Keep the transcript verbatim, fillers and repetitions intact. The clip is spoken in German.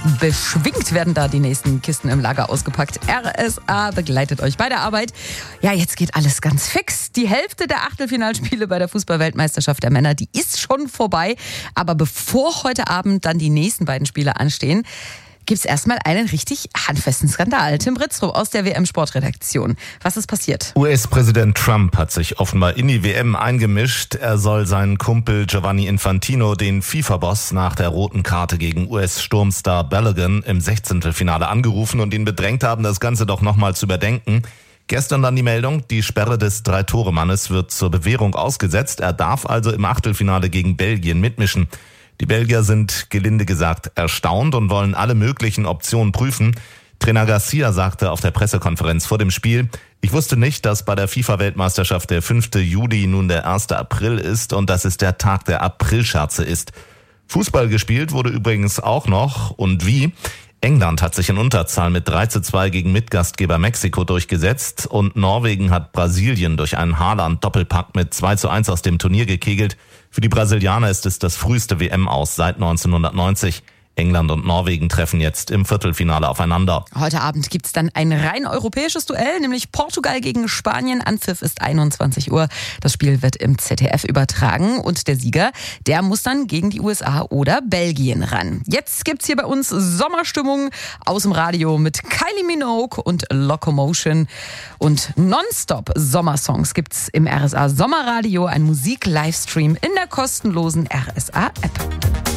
beschwingt werden da die nächsten Kisten im Lager ausgepackt. R S A begleitet euch bei der Arbeit. Ja, jetzt geht alles ganz fix. Die Hälfte der Achtelfinalspiele bei der Fußball-Weltmeisterschaft der Männer, die ist schon vorbei. Aber bevor heute Abend dann die nächsten beiden Spiele anstehen, gibt es erstmal einen richtig handfesten Skandal. Tim Britztrup aus der W M-Sportredaktion. Was ist passiert? U S-Präsident Trump hat sich offenbar in die W M eingemischt. Er soll seinen Kumpel Gianni Infantino, den FIFA-Boss, nach der roten Karte gegen U S-Sturmstar Balogun im Sechzehntelfinale angerufen und ihn bedrängt haben, das Ganze doch nochmal zu überdenken. Gestern dann die Meldung, die Sperre des Drei-Tore-Mannes wird zur Bewährung ausgesetzt. Er darf also im Achtelfinale gegen Belgien mitmischen. Die Belgier sind, gelinde gesagt, erstaunt und wollen alle möglichen Optionen prüfen. Trainer Garcia sagte auf der Pressekonferenz vor dem Spiel: Ich wusste nicht, dass bei der FIFA-Weltmeisterschaft der fünfte Juli nun der erste April ist und dass es der Tag der Aprilscherze ist. Fußball gespielt wurde übrigens auch noch. Und wie? England hat sich in Unterzahl mit drei zu zwei gegen Mitgastgeber Mexiko durchgesetzt und Norwegen hat Brasilien durch einen Haaland-Doppelpack mit zwei zu eins aus dem Turnier gekegelt. Für die Brasilianer ist es das früheste W M-Aus seit neunzehnhundertneunzig. England und Norwegen treffen jetzt im Viertelfinale aufeinander. Heute Abend gibt's dann ein rein europäisches Duell, nämlich Portugal gegen Spanien. Anpfiff ist einundzwanzig Uhr. Das Spiel wird im Z D F übertragen und der Sieger, der muss dann gegen die U S A oder Belgien ran. Jetzt gibt's hier bei uns Sommerstimmung aus dem Radio mit Kylie Minogue und Locomotion. Und nonstop Sommersongs gibt's im R S A Sommerradio, ein Musik-Livestream in der kostenlosen R S A-App.